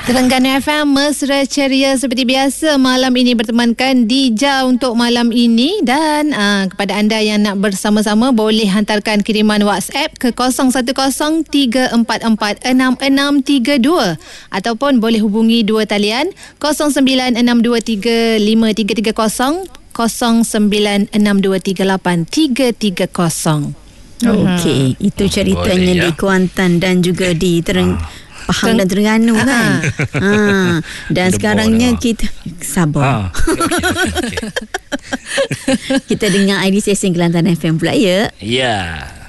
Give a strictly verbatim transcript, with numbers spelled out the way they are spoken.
Terengganu F M mesra ceria seperti biasa malam ini bertemankan Dija untuk malam ini. Dan uh, kepada anda yang nak bersama-sama boleh hantarkan kiriman WhatsApp ke kosong satu kosong tiga empat empat enam enam tiga dua ataupun boleh hubungi dua talian kosong sembilan enam dua tiga lima tiga tiga kosong kosong sembilan enam dua tiga lapan tiga tiga kosong. Okey, itu ceritanya boleh, ya? Di Kuantan dan juga di Tereng ah. Pahang dan Terengganu kan. ha. Dan sekarangnya kita sabar. Ah. Okay, okay. Kita dengar I D Session Kelantan F M pula ya. Ya. Yeah.